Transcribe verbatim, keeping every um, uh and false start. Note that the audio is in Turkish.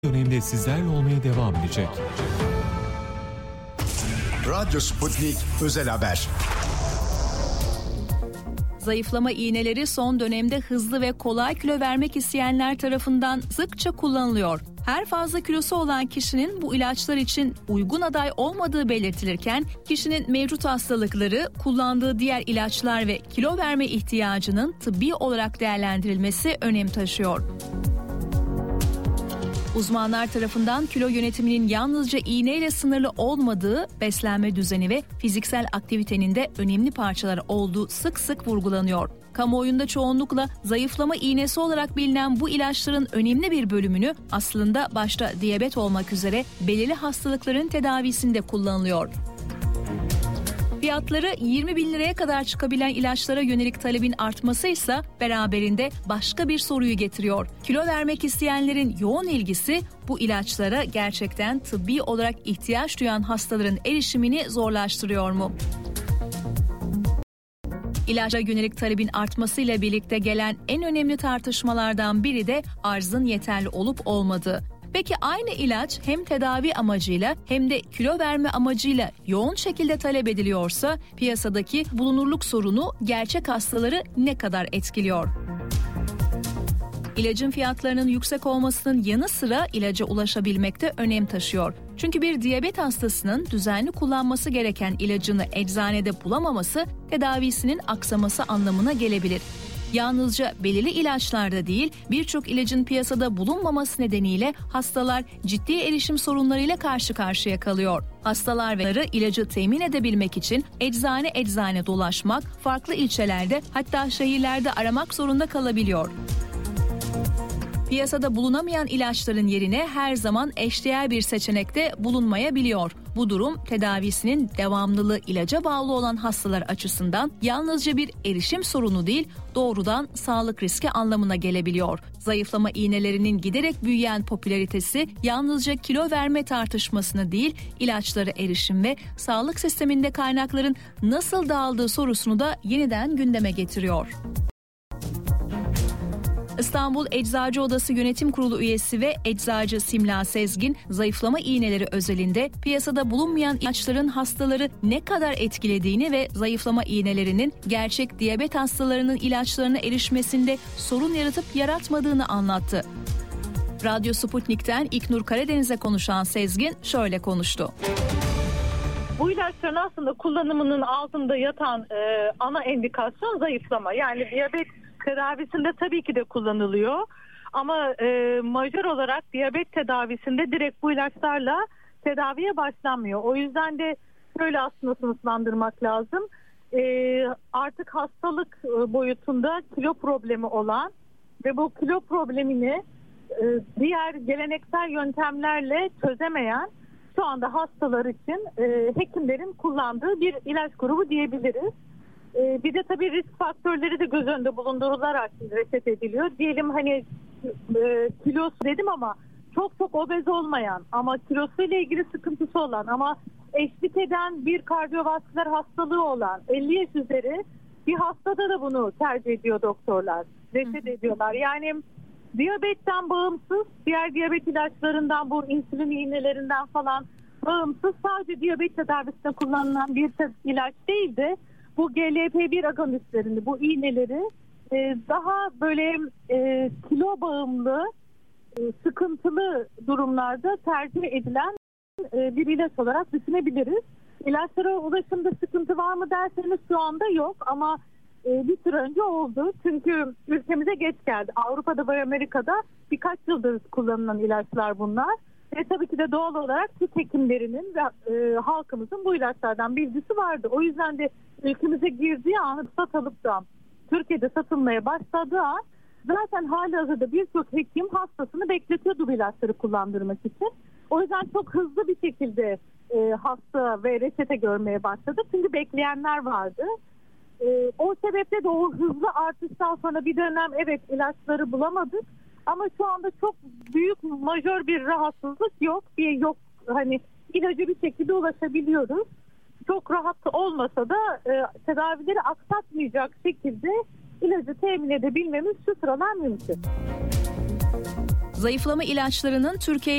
dönemde sizlerle olmaya devam edecek. Radyo Sputnik Özel Haber. Zayıflama iğneleri son dönemde hızlı ve kolay kilo vermek isteyenler tarafından sıkça kullanılıyor. Her fazla kilosu olan kişinin bu ilaçlar için uygun aday olmadığı belirtilirken, kişinin mevcut hastalıkları, kullandığı diğer ilaçlar ve kilo verme ihtiyacının tıbbi olarak değerlendirilmesi önem taşıyor. Uzmanlar tarafından kilo yönetiminin yalnızca iğneyle sınırlı olmadığı, beslenme düzeni ve fiziksel aktivitenin de önemli parçaları olduğu sık sık vurgulanıyor. Kamuoyunda çoğunlukla zayıflama iğnesi olarak bilinen bu ilaçların önemli bir bölümünü aslında başta diyabet olmak üzere belirli hastalıkların tedavisinde kullanılıyor. Fiyatları yirmi bin liraya kadar çıkabilen ilaçlara yönelik talebin artması ise beraberinde başka bir soruyu getiriyor. Kilo vermek isteyenlerin yoğun ilgisi bu ilaçlara gerçekten tıbbi olarak ihtiyaç duyan hastaların erişimini zorlaştırıyor mu? İlaca yönelik talebin artmasıyla birlikte gelen en önemli tartışmalardan biri de arzın yeterli olup olmadığı. Peki aynı ilaç hem tedavi amacıyla hem de kilo verme amacıyla yoğun şekilde talep ediliyorsa piyasadaki bulunurluk sorunu gerçek hastaları ne kadar etkiliyor? İlacın fiyatlarının yüksek olmasının yanı sıra ilaca ulaşabilmekte önem taşıyor. Çünkü bir diyabet hastasının düzenli kullanması gereken ilacını eczanede bulamaması tedavisinin aksaması anlamına gelebilir. Yalnızca belirli ilaçlarda değil, birçok ilacın piyasada bulunmaması nedeniyle hastalar ciddi erişim sorunlarıyla karşı karşıya kalıyor. Hastalar ve ilacı temin edebilmek için eczane eczane dolaşmak, farklı ilçelerde hatta şehirlerde aramak zorunda kalabiliyor. Piyasada bulunamayan ilaçların yerine her zaman eşdeğer bir seçenekte bulunmayabiliyor. Bu durum tedavisinin devamlılığı ilaca bağlı olan hastalar açısından yalnızca bir erişim sorunu değil, doğrudan sağlık riski anlamına gelebiliyor. Zayıflama iğnelerinin giderek büyüyen popülaritesi yalnızca kilo verme tartışmasını değil, ilaçlara erişim ve sağlık sisteminde kaynakların nasıl dağıldığı sorusunu da yeniden gündeme getiriyor. İstanbul Eczacı Odası Yönetim Kurulu üyesi ve eczacı Simla Sezgin, zayıflama iğneleri özelinde piyasada bulunmayan ilaçların hastaları ne kadar etkilediğini ve zayıflama iğnelerinin gerçek diyabet hastalarının ilaçlarına erişmesinde sorun yaratıp yaratmadığını anlattı. Radyo Sputnik'ten İknur Karadeniz'e konuşan Sezgin şöyle konuştu. Bu ilaçların aslında kullanımının altında yatan e, ana endikasyon zayıflama. Yani diyabet tedavisinde tabii ki de kullanılıyor ama e, majör olarak diyabet tedavisinde direkt bu ilaçlarla tedaviye başlanmıyor. O yüzden de şöyle aslında sınıflandırmak lazım. E, artık hastalık boyutunda kilo problemi olan ve bu kilo problemini e, diğer geleneksel yöntemlerle çözemeyen şu anda hastalar için e, hekimlerin kullandığı bir ilaç grubu diyebiliriz. Bir de tabii risk faktörleri de göz önünde bulundurularak reçet ediliyor. Diyelim hani e, kilosu dedim ama çok çok obez olmayan ama kilosuyla ilgili sıkıntısı olan ama eşlik eden bir kardiyovasküler hastalığı olan elli yaş üzeri bir hastada da bunu tercih ediyor doktorlar. Reçet ediyorlar. Yani diyabetten bağımsız, diğer diyabet ilaçlarından, bu insülin iğnelerinden falan bağımsız, sadece diyabet tedavisinde kullanılan bir ilaç değil de bu G L P bir agonistlerini, bu iğneleri e, daha böyle e, kilo bağımlı, e, sıkıntılı durumlarda tercih edilen e, bir ilaç olarak düşünebiliriz. İlaçlara ulaşımda sıkıntı var mı derseniz şu anda yok ama e, bir süre önce oldu. Çünkü ülkemize geç geldi. Avrupa'da ve Amerika'da birkaç yıldır kullanılan ilaçlar bunlar. Ve tabii ki de doğal olarak Türk hekimlerinin ve e, halkımızın bu ilaçlardan bilgisi vardı. O yüzden de ülkemize girdiği an, satılıp da Türkiye'de satılmaya başladığı an zaten halihazırda birçok hekim hastasını bekletiyordu bu ilaçları kullandırmak için. O yüzden çok hızlı bir şekilde e, hasta ve reçete görmeye başladı. Çünkü bekleyenler vardı. E, o sebeple de o hızlı artıştan sonra bir dönem evet ilaçları bulamadık. Ama şu anda çok büyük majör bir rahatsızlık yok. Bir yok hani ilacı bir şekilde ulaşabiliyoruz. Çok rahat olmasa da e, tedavileri aksatmayacak şekilde ilacı temin edebilmemiz şu sıralar mümkün. Zayıflama ilaçlarının Türkiye